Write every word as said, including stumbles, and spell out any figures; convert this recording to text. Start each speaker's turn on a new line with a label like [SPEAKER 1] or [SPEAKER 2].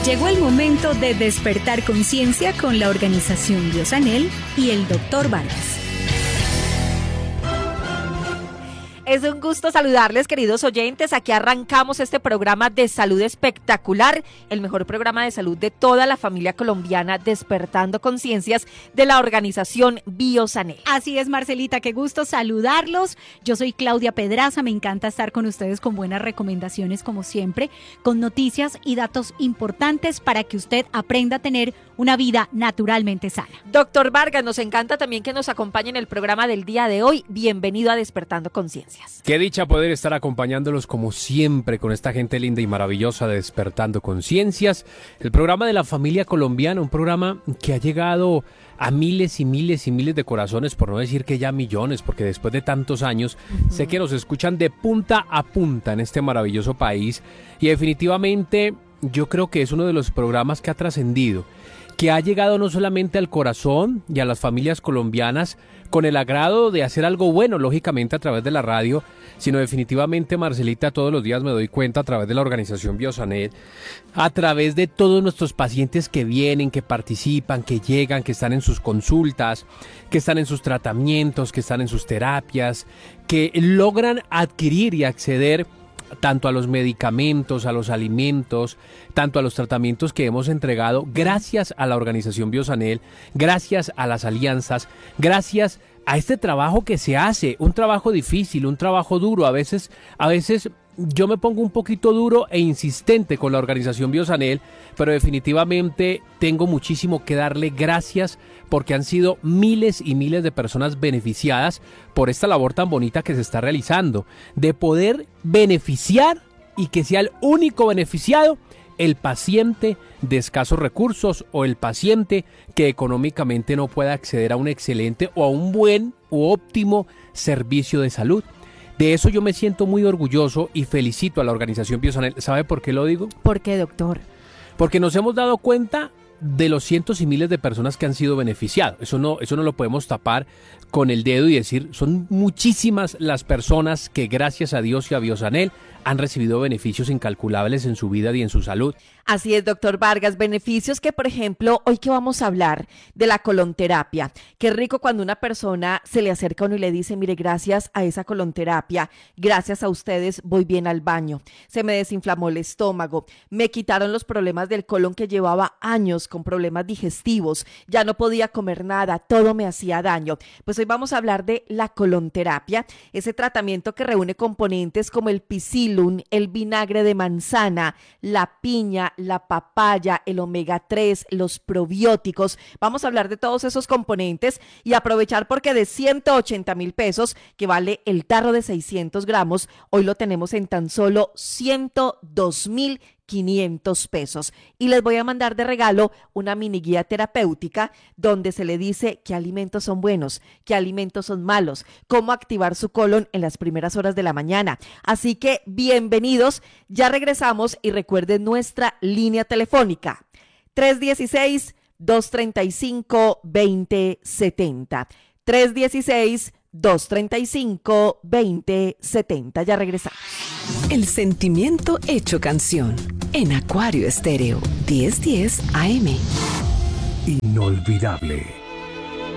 [SPEAKER 1] Llegó el momento de despertar conciencia con la organización Biosanel y el doctor Vargas.
[SPEAKER 2] Es un gusto saludarles, queridos oyentes. Aquí arrancamos este programa de salud espectacular, el mejor programa de salud de toda la familia colombiana, despertando conciencias de la organización Biosanel.
[SPEAKER 1] Así es, Marcelita, qué gusto saludarlos. Yo soy Claudia Pedraza, me encanta estar con ustedes con buenas recomendaciones como siempre, con noticias y datos importantes para que usted aprenda a tener una vida naturalmente sana.
[SPEAKER 2] Doctor Vargas, nos encanta también que nos acompañe en el programa del día de hoy. Bienvenido a Despertando Conciencias.
[SPEAKER 3] Qué dicha poder estar acompañándolos como siempre con esta gente linda y maravillosa de Despertando Conciencias, el programa de la familia colombiana, un programa que ha llegado a miles y miles y miles de corazones, por no decir que ya millones, porque después de tantos años uh-huh. sé que nos escuchan de punta a punta en este maravilloso país y definitivamente yo creo que es uno de los programas que ha trascendido, que ha llegado no solamente al corazón y a las familias colombianas con el agrado de hacer algo bueno, lógicamente a través de la radio, sino definitivamente, Marcelita, todos los días me doy cuenta a través de la organización Biosanel, a través de todos nuestros pacientes que vienen, que participan, que llegan, que están en sus consultas, que están en sus tratamientos, que están en sus terapias, que logran adquirir y acceder tanto a los medicamentos, a los alimentos, tanto a los tratamientos que hemos entregado gracias a la organización Biosanel, gracias a las alianzas, gracias a este trabajo que se hace, un trabajo difícil, un trabajo duro, a veces, a veces yo me pongo un poquito duro e insistente con la organización Biosanel, pero definitivamente tengo muchísimo que darle gracias porque han sido miles y miles de personas beneficiadas por esta labor tan bonita que se está realizando, de poder beneficiar y que sea el único beneficiado el paciente de escasos recursos o el paciente que económicamente no pueda acceder a un excelente o a un buen u óptimo servicio de salud. De eso yo me siento muy orgulloso y felicito a la organización Biosanel. ¿Sabe por qué lo digo?
[SPEAKER 2] ¿Por qué, doctor?
[SPEAKER 3] Porque nos hemos dado cuenta de los cientos y miles de personas que han sido beneficiadas. Eso no, eso no lo podemos tapar con el dedo y decir, son muchísimas las personas que gracias a Dios y a Biosanel han recibido beneficios incalculables en su vida y en su salud.
[SPEAKER 2] Así es, doctor Vargas, beneficios que, por ejemplo, hoy que vamos a hablar de la colonterapia. Qué rico cuando una persona se le acerca a uno y le dice, mire, gracias a esa colonterapia, gracias a ustedes voy bien al baño, se me desinflamó el estómago, me quitaron los problemas del colon que llevaba años con problemas digestivos, ya no podía comer nada, todo me hacía daño. Pues hoy vamos a hablar de la colonterapia, ese tratamiento que reúne componentes como el psyllium, el vinagre de manzana, la piña, la papaya, el omega tres, los probióticos. Vamos a hablar de todos esos componentes y aprovechar porque de ciento ochenta mil pesos, que vale el tarro de seiscientos gramos, hoy lo tenemos en tan solo ciento dos mil quinientos pesos. Y les voy a mandar de regalo una mini guía terapéutica donde se le dice qué alimentos son buenos, qué alimentos son malos, cómo activar su colon en las primeras horas de la mañana. Así que bienvenidos, ya regresamos y recuerden nuestra línea telefónica tres uno seis, dos tres cinco, dos cero siete cero. tres uno seis, dos tres cinco, dos cero siete cero. Ya regresamos.
[SPEAKER 4] El sentimiento hecho canción en Acuario Estéreo diez diez A M.
[SPEAKER 5] Inolvidable.